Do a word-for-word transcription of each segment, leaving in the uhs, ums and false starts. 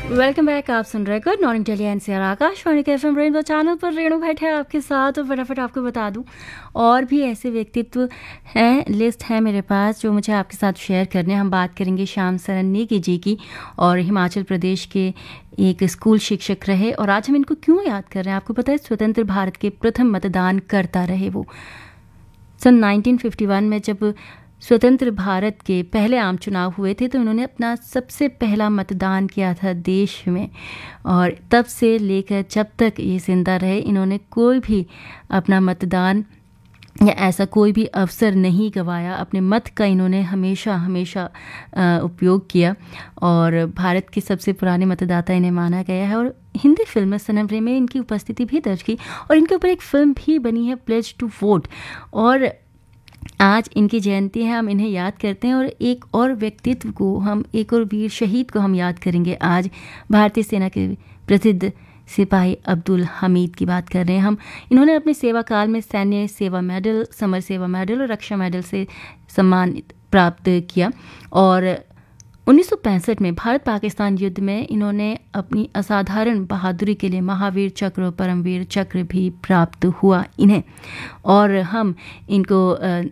Welcome back. आप सुन रहे good morning Delhi NCR Akashvani के एफएम रेनबो चैनल पर। रेणु भट्ट है आपके साथ। और फटाफट आपको बता दूं, और भी ऐसे व्यक्तित्व हैं, लिस्ट है मेरे पास जो मुझे आपके साथ शेयर करने। हम बात करेंगे श्याम सरन नेगी जी की, और हिमाचल प्रदेश के एक स्कूल शिक्षक रहे। और आज हम इनको क्यों याद कर रहे हैं आपको पता है? स्वतंत्र भारत के प्रथम मतदान करता रहे वो। सन नाइनटीन फिफ्टी वन में जब स्वतंत्र भारत के पहले आम चुनाव हुए थे तो इन्होंने अपना सबसे पहला मतदान किया था देश में। और तब से लेकर जब तक ये जिंदा रहे, इन्होंने कोई भी अपना मतदान या ऐसा कोई भी अवसर नहीं गंवाया। अपने मत का इन्होंने हमेशा हमेशा उपयोग किया, और भारत के सबसे पुराने मतदाता इन्हें माना गया है। और हिंदी फिल्म सनम रे में इनकी उपस्थिति भी दर्ज की, और इनके ऊपर एक फिल्म भी बनी है, प्लेज टू वोट। और आज इनकी जयंती है, हम इन्हें याद करते हैं। और एक और व्यक्तित्व को हम, एक और वीर शहीद को हम याद करेंगे आज। भारतीय सेना के प्रसिद्ध सिपाही अब्दुल हमीद की बात कर रहे हैं हम। इन्होंने अपने सेवा काल में सैन्य सेवा मेडल, समर सेवा मेडल और रक्षा मेडल से सम्मान प्राप्त किया। और उन्नीस सौ पैंसठ में भारत पाकिस्तान युद्ध में इन्होंने अपनी असाधारण बहादुरी के लिए महावीर चक्र और परमवीर चक्र भी प्राप्त हुआ इन्हें। और हम इनको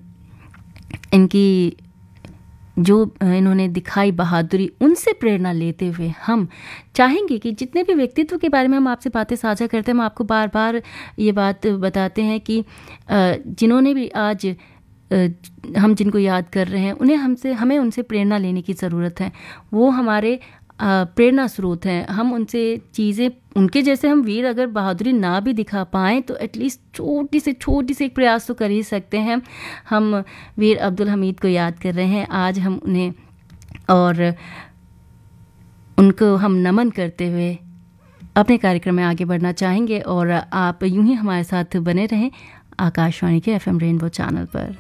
इनकी जो इन्होंने दिखाई बहादुरी, उनसे प्रेरणा लेते हुए हम चाहेंगे कि जितने भी व्यक्तित्व के बारे में हम आपसे बातें साझा करते हैं, हम आपको बार बार ये बात बताते हैं कि जिन्होंने भी आज हम जिनको याद कर रहे हैं, उन्हें हमसे हमें उनसे प्रेरणा लेने की ज़रूरत है। वो हमारे प्रेरणा स्रोत हैं। हम उनसे चीज़ें, उनके जैसे हम वीर अगर बहादुरी ना भी दिखा पाएँ तो एटलीस्ट छोटी से छोटी से एक प्रयास तो कर ही सकते हैं। हम वीर अब्दुल हमीद को याद कर रहे हैं आज हम उन्हें, और उनको हम नमन करते हुए अपने कार्यक्रम में आगे बढ़ना चाहेंगे। और आप यूं ही हमारे साथ बने रहें आकाशवाणी के एफएम रेनबो चैनल पर।